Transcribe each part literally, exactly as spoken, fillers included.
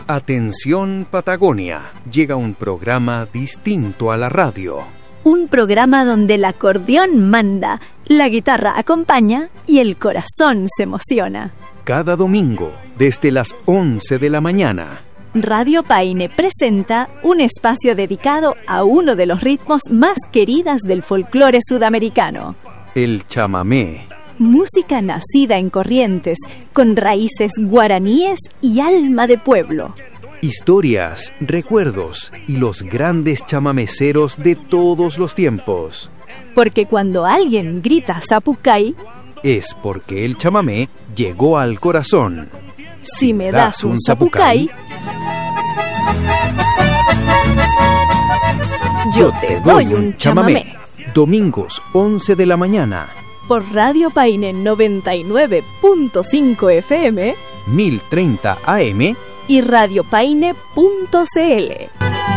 Atención Patagonia, llega un programa distinto a la radio. Un programa donde el acordeón manda, la guitarra acompaña y el corazón se emociona. Cada domingo, desde las once de la mañana. Radio Paine presenta un espacio dedicado a uno de los ritmos más queridas del folclore sudamericano. El chamamé. Música nacida en Corrientes, con raíces guaraníes y alma de pueblo. Historias, recuerdos y los grandes chamameceros de todos los tiempos. Porque cuando alguien grita Zapucay, es porque el chamamé llegó al corazón. Si me das un Zapucay, yo te doy un chamamé. Domingos, once de la mañana. Por Radio Paine noventa y nueve punto cinco F M, mil treinta A M y radiopaine punto c l.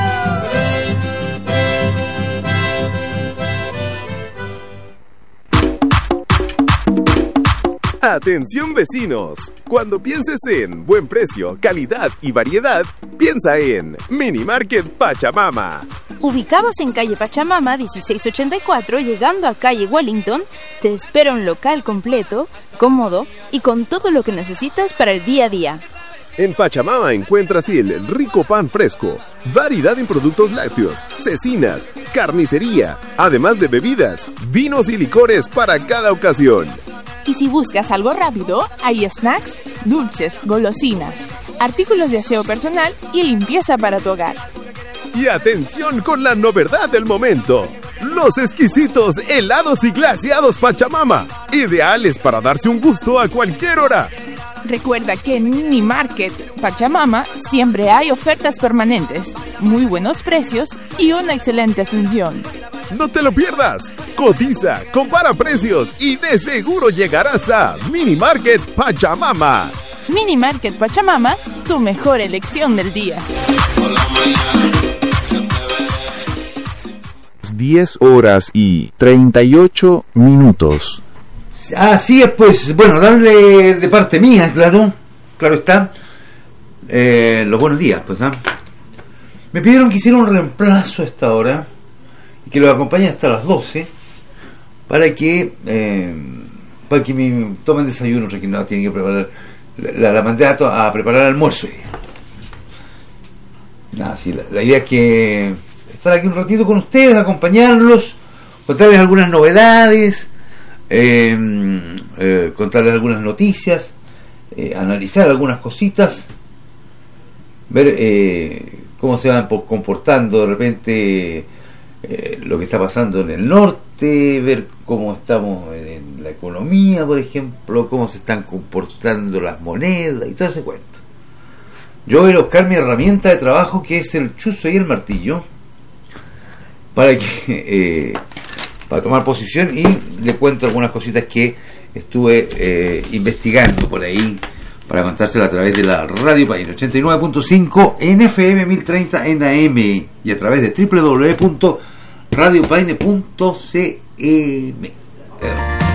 Atención vecinos, cuando pienses en buen precio, calidad y variedad, piensa en Mini Market Pachamama. Ubicados en calle Pachamama dieciséis ochenta y cuatro, llegando a calle Wellington, te espera un local completo, cómodo y con todo lo que necesitas para el día a día. En Pachamama encuentras el rico pan fresco, variedad en productos lácteos, cecinas, carnicería, además de bebidas, vinos y licores para cada ocasión. Y si buscas algo rápido, hay snacks, dulces, golosinas, artículos de aseo personal y limpieza para tu hogar. Y atención con la novedad del momento, los exquisitos helados y glaseados Pachamama, ideales para darse un gusto a cualquier hora. Recuerda que en Mini Market Pachamama siempre hay ofertas permanentes, muy buenos precios y una excelente atención. No te lo pierdas, cotiza, compara precios y de seguro llegarás a Mini Market Pachamama. Mini Market Pachamama, tu mejor elección del día. diez horas y treinta y ocho minutos. Así es, pues, bueno, darle de parte mía, claro, claro está, eh, los buenos días, pues, ¿ah? Me pidieron que hiciera un reemplazo a esta hora y que los acompañe hasta las doce para que eh, para que me tomen desayuno, que no tienen que preparar, la, la mandé a, to- a preparar almuerzo. Nada, sí, la, la idea es que estar aquí un ratito con ustedes, acompañarlos, contarles algunas novedades, eh, eh, contarles algunas noticias, eh, analizar algunas cositas, ver eh, cómo se van comportando de repente eh, lo que está pasando en el norte, ver cómo estamos en la economía, por ejemplo, cómo se están comportando las monedas y todo ese cuento. Yo voy a buscar mi herramienta de trabajo, que es el chuzo y el martillo, para que eh, para tomar posición, y le cuento algunas cositas que estuve eh, investigando por ahí para contárselas a través de la Radio Paine ochenta y nueve punto cinco en F M, mil treinta en A M y a través de doble u doble u doble u punto radio paine punto c m.